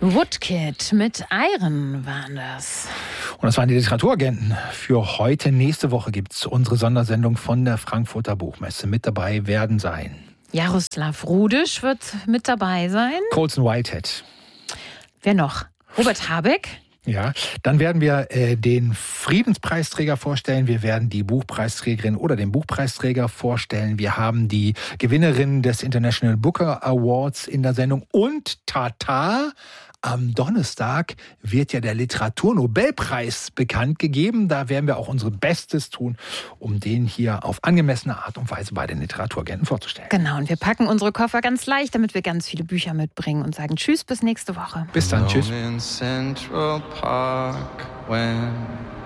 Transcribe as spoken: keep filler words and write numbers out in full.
Woodkid mit Iron waren das. Und das waren die Literaturagenten für heute. Nächste Woche gibt es unsere Sondersendung von der Frankfurter Buchmesse. Mit dabei werden sein Jaroslav Rudisch wird mit dabei sein. Colson Whitehead. Wer noch? Robert Habeck. Ja, dann werden wir äh, den Friedenspreisträger vorstellen. Wir werden die Buchpreisträgerin oder den Buchpreisträger vorstellen. Wir haben die Gewinnerin des International Booker Awards in der Sendung. Und Tata, am Donnerstag wird ja der Literaturnobelpreis bekannt gegeben. Da werden wir auch unser Bestes tun, um den hier auf angemessene Art und Weise bei den Literaturagenten vorzustellen. Genau, und wir packen unsere Koffer ganz leicht, damit wir ganz viele Bücher mitbringen und sagen Tschüss, bis nächste Woche. Bis dann, tschüss. In Central Park when